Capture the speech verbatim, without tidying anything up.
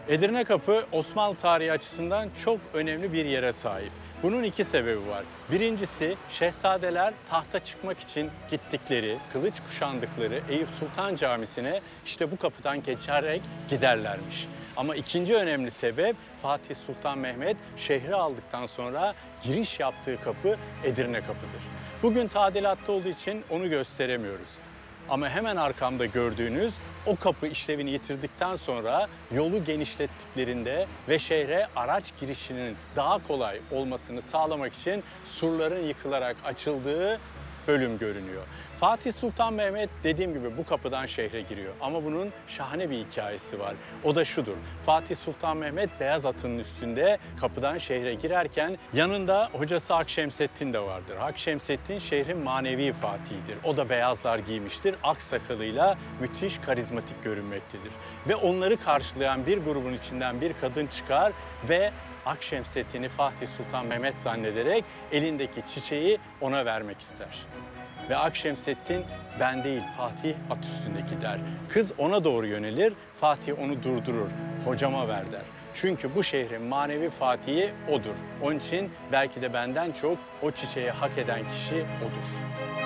Edirne Kapı Osmanlı tarihi açısından çok önemli bir yere sahip. Bunun iki sebebi var. Birincisi, şehzadeler tahta çıkmak için gittikleri, kılıç kuşandıkları Eyüp Sultan Camisi'ne işte bu kapıdan geçerek giderlermiş. Ama ikinci önemli sebep, Fatih Sultan Mehmet şehri aldıktan sonra giriş yaptığı kapı Edirne Kapı'dır. Bugün tadilatta olduğu için onu gösteremiyoruz. Ama hemen arkamda gördüğünüz o kapı işlevini yitirdikten sonra yolu genişlettiklerinde ve şehre araç girişinin daha kolay olmasını sağlamak için surların yıkılarak açıldığı bölüm görünüyor. Fatih Sultan Mehmet dediğim gibi bu kapıdan şehre giriyor ama bunun şahane bir hikayesi var. O da şudur: Fatih Sultan Mehmet beyaz atının üstünde kapıdan şehre girerken yanında hocası Akşemseddin de vardır. Akşemseddin şehrin manevi fatihidir. O da beyazlar giymiştir. Ak sakalıyla müthiş karizmatik görünmektedir. Ve onları karşılayan bir grubun içinden bir kadın çıkar ve Akşemseddin'i Fatih Sultan Mehmet zannederek elindeki çiçeği ona vermek ister. Ve Akşemseddin ben değil Fatih at üstündeki der. Kız ona doğru yönelir, Fatih onu durdurur. Hocama ver der. Çünkü bu şehrin manevi fatihi odur. Onun için belki de benden çok o çiçeği hak eden kişi odur.